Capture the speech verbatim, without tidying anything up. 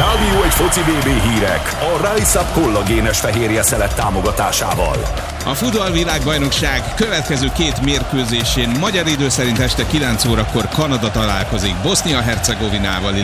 Rádió egy foci vé bé hírek a Rise Up kollagénes fehérje szelet támogatásával. A futballvilágbajnokság következő két mérkőzésén magyar idő szerint este kilenc órakor Kanada találkozik Bosznia-Hercegovinával,